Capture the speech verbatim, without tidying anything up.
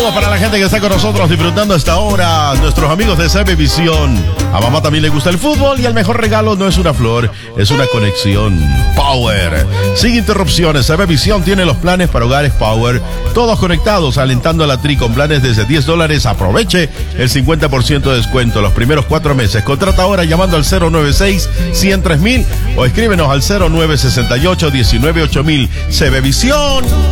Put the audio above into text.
Saludos para la gente que está con nosotros disfrutando esta hora. Nuestros amigos de C B Visión. A mamá también le gusta el fútbol y el mejor regalo no es una flor, es una conexión Power. Sin interrupciones, C B Visión tiene los planes para hogares Power. Todos conectados, alentando a la tri con planes desde diez dólares. Aproveche el cincuenta por ciento de descuento los primeros cuatro meses. Contrata ahora llamando al cero nueve seis, uno cero tres mil o escríbenos al cero nueve seis ocho, uno nueve ocho mil. C B Visión.